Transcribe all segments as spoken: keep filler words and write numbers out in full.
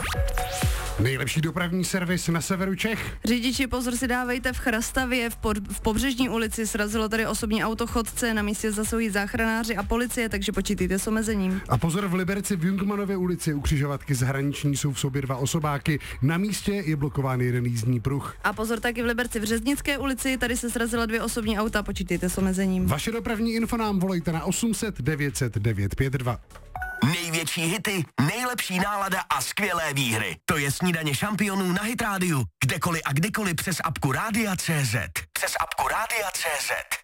Nejlepší dopravní servis na severu Čech. Řidiči, pozor si dávejte, v Chrastavě v, pod, v Pobřežní ulici srazilo tady osobní auto chodce, na místě zasahují záchranáři a policie, takže počítejte s omezením. A pozor, v Liberci v Jungmanově ulici u křižovatky zahraniční jsou v sobě dva osobáky, na místě je blokován jeden jízdní pruh. A pozor taky v Liberci v Řeznické ulici, tady se srazila dvě osobní auta, počítejte s omezením. Vaše dopravní info nám volejte na osm set devět set devět pět dva. Největší hity, nejlepší nálada a skvělé výhry. To je Snídaně šampionů na Hit rádiu. Kdekoliv a kdykoliv přes apku Rádia tečka cé zet. Přes apku Rádia tečka cé zet.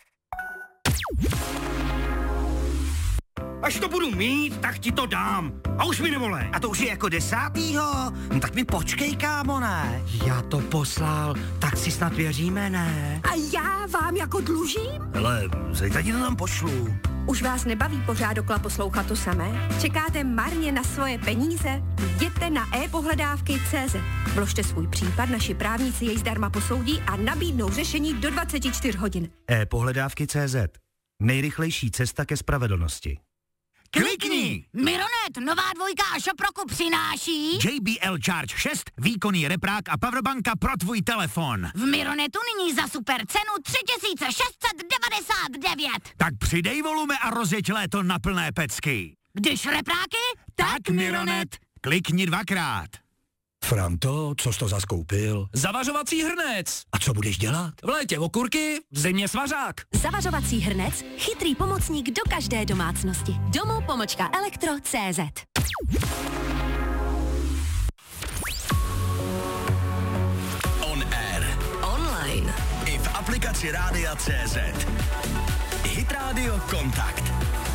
Až to budu mít, tak ti to dám. A už mi nevolej. A to už je jako desátýho? No tak mi počkej, kámo, ne? Já to poslal, tak si snad věříme, ne? A já vám jako dlužím? Hele, zejta ti to tam pošlu. Už vás nebaví pořád dokola poslouchat to samé? Čekáte marně na svoje peníze? Jděte na e-pohledávky tečka cé zet. Vložte svůj případ, naši právníci jej zdarma posoudí a nabídnou řešení do dvacet čtyři hodin. e-pohledávky tečka cé zet. Nejrychlejší cesta ke spravedlnosti. Klikni! Mironet, nová dvojka a Šoproku přináší J B L Charge šest, výkonný reprák a powerbanka pro tvůj telefon. v Mironetu nyní za super cenu tři tisíce šest set devadesát devět. Tak přidej volume a rozjeď léto na plné pecky. Když repráky, tak Mironet. Klikni dvakrát. Franto, co jsi to zaskoupil? Zavařovací hrnec. A co budeš dělat? V létě okurky, v zimě svařák. Zavařovací hrnec, chytrý pomocník do každé domácnosti. Domů pomočka elektro tečka cé zet. On air. Online. I v aplikaci Rádia tečka cé zet. Hit Radio Kontakt.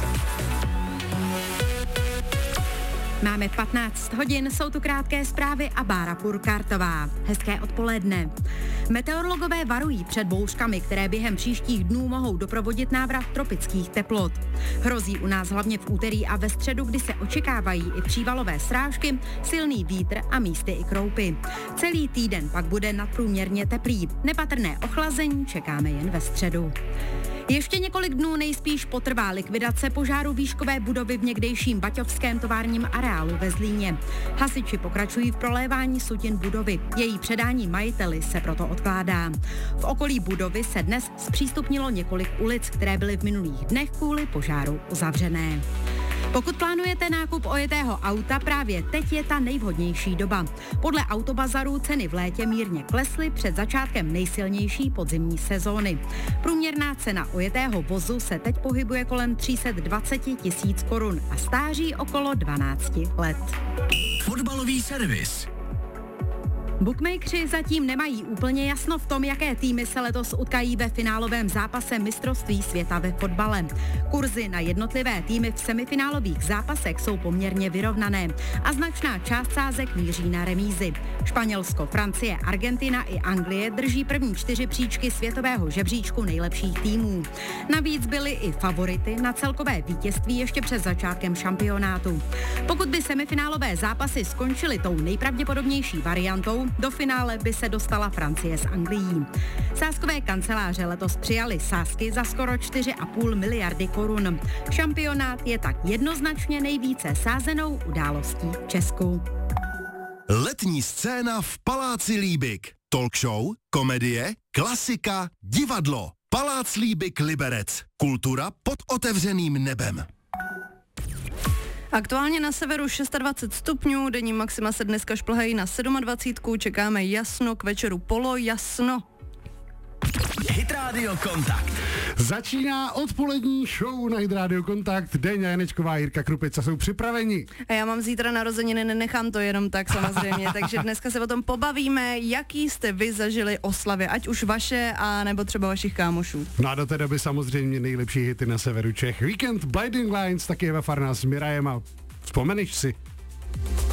Máme patnáct hodin, jsou tu krátké zprávy a Bára Purkartová. Hezké odpoledne. Meteorologové varují před bouřkami, které během příštích dnů mohou doprovodit návrat tropických teplot. Hrozí u nás hlavně v úterý a ve středu, kdy se očekávají i přívalové srážky, silný vítr a místy i kroupy. Celý týden pak bude nadprůměrně teplý. Nepatrné ochlazení čekáme jen ve středu. Ještě několik dnů nejspíš potrvá likvidace požáru výškové budovy v někdejším baťovském továrním areálu ve Zlíně. Hasiči pokračují v prolévání sutin budovy. Její předání majiteli se proto odkládá. V okolí budovy se dnes zpřístupnilo několik ulic, které byly v minulých dnech kvůli požáru uzavřené. Pokud plánujete nákup ojetého auta, právě teď je ta nejvhodnější doba. Podle Autobazaru ceny v létě mírně klesly před začátkem nejsilnější podzimní sezóny. Průměrná cena ojetého vozu se teď pohybuje kolem tři sta dvacet tisíc korun a stáří okolo dvanáct let. Fotbalový servis. Bookmakeri zatím nemají úplně jasno v tom, jaké týmy se letos utkají ve finálovém zápase mistrovství světa ve fotbale. Kurzy na jednotlivé týmy v semifinálových zápasech jsou poměrně vyrovnané a značná část sázek míří na remízy. Španělsko, Francie, Argentina i Anglie drží první čtyři příčky světového žebříčku nejlepších týmů. Navíc byly i favority na celkové vítězství ještě před začátkem šampionátu. Pokud by semifinálové zápasy skončily tou nejpravděpodobnější variantou, do finále by se dostala Francie s Anglií. Sázkové kanceláře letos přijali sázky za skoro čtyři a půl miliardy korun. Šampionát je tak jednoznačně nejvíce sázenou událostí v Česku. Letní scéna v Paláci Líbik. Talk show, komedie, klasika, divadlo. Palác Líbik Liberec. Kultura pod otevřeným nebem. Aktuálně na severu dvacet šest stupňů, denní maxima se dneska šplhají na dvacet sedm, čekáme jasno, k večeru polo jasno. Hit Radio Kontakt. Začíná odpolední show na Hit Radio Kontakt. Deňa Janečková a Jirka Krupica jsou připraveni. A já mám zítra narozeniny, nenechám to jenom tak samozřejmě, takže dneska se o tom pobavíme, jaký jste vy zažili oslavy, ať už vaše, a nebo třeba vašich kámošů. No a do té doby samozřejmě nejlepší hity na severu Čech. Weekend Blinding Lines, taky Eva Farná s Mirajem a vzpomeneš si?